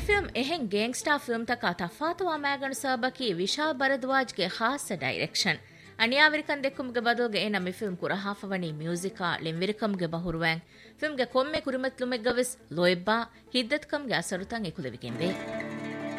film ಎಹೆನ್ ಗೇಂಗ್ಸ್ಟಾರ್ film ತಕ ತಫಾತುವಾ ಮ್ಯಾಗಣು ಸಬಕಿ ವಿಶಾಲ್ ಭರದ್ವಾಜ್ಗೆ ಖಾಸ direction ಅಣಿಯಾವಿರಿಕನ್ ದೆಕ್ಕುಮ್ಗೆ ಬದಲ್ಗೆ ಏನ ಮಿ film ಕುರಹಾಫವಣಿ ಮ್ಯೂಸಿಕಾ ಲಿಂವಿರಿಕಮ್ಗೆ ಬಹುರುವ್ಯಾಂಗ್ ಫಿಲ್ಮ್ಗೆ ಕೊಮ್ಮೆ ಕುರಿಮತ್ಲುಮೆಗ್ಗವೆಸ್ ಲೊಯ್ಬಾ ಹಿದ್ದತ್ಕಮ್ಗೆ ಅಸರುತಂ ಎಕುಲೆವಿಗೆಂವೆ